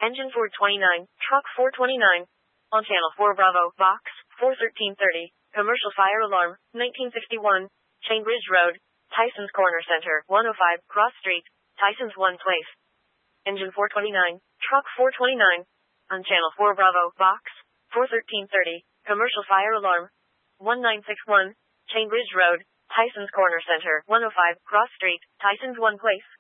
Engine 429, Truck 429. On Channel 4 Bravo, Box 41330. Commercial fire alarm, 1961. Chainbridge Road, Tyson's Corner Center, 105, Cross Street, Tyson's One Place. Engine 429, Truck 429. On Channel 4 Bravo, Box 41330. Commercial fire alarm, 1961. Chainbridge Road, Tyson's Corner Center, 105, Cross Street, Tyson's One Place.